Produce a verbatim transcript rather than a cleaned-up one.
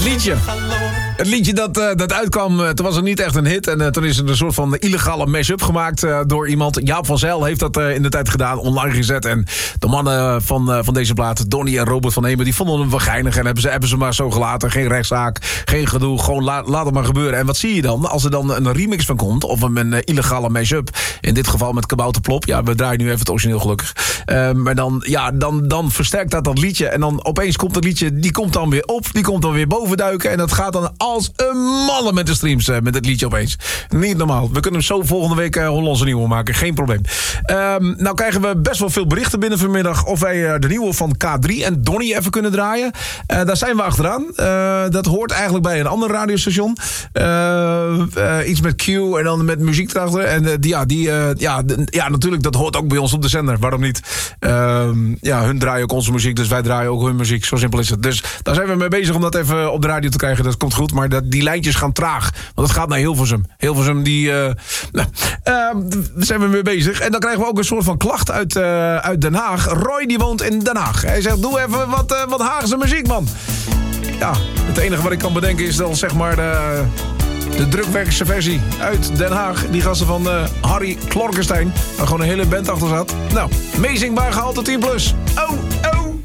Liedje. Het liedje dat, uh, dat uitkwam, uh, toen was het niet echt een hit. En uh, toen is er een soort van illegale mash-up gemaakt uh, door iemand. Jaap van Zijl heeft dat uh, in de tijd gedaan, online gezet. En de mannen van, uh, van deze plaat, Donnie en Robert van Hemen, die vonden hem wel geinig. En hebben ze, hebben ze maar zo gelaten. Geen rechtszaak, geen gedoe. Gewoon la, laat het maar gebeuren. En wat zie je dan? Als er dan een remix van komt, of een, een illegale mash-up. In dit geval met Kabouter Plop. Ja, we draaien nu even het origineel gelukkig. Uh, maar dan, ja, dan, dan versterkt dat dat liedje. En dan opeens komt dat liedje, die komt dan weer op. Die komt dan weer bovenduiken. En dat gaat dan als een malle met de streams, uh, met het liedje opeens. Niet normaal. We kunnen hem zo volgende week uh, Hollandse nieuwe maken. Geen probleem. Um, nou krijgen we best wel veel berichten binnen vanmiddag of wij uh, de nieuwe van K drie en Donnie even kunnen draaien. Uh, daar zijn we achteraan. Uh, dat hoort eigenlijk bij een ander radiostation. Uh, uh, iets met Q en dan met muziek erachter. En uh, die, ja, die, uh, ja, de, ja, natuurlijk, dat hoort ook bij ons op de zender. Waarom niet? Uh, ja, hun draaien ook onze muziek, dus wij draaien ook hun muziek. Zo simpel is het. Dus daar zijn we mee bezig om dat even op de radio te krijgen. Dat komt goed, maar dat, die lijntjes gaan traag. Want het gaat naar Hilversum. Hilversum, die... Uh, nou, uh, daar zijn we mee bezig. En dan krijgen we ook een soort van klacht uit, uh, uit Den Haag. Roy, die woont in Den Haag. Hij zegt, doe even wat, uh, wat Haagse muziek, man. Ja, het enige wat ik kan bedenken is dan zeg maar de, de drukwerkse versie uit Den Haag. Die gasten van uh, Harry Klorkenstein. Waar gewoon een hele band achter zat. Nou, meezingbaar gehaald tot tien plus. Oh, oh.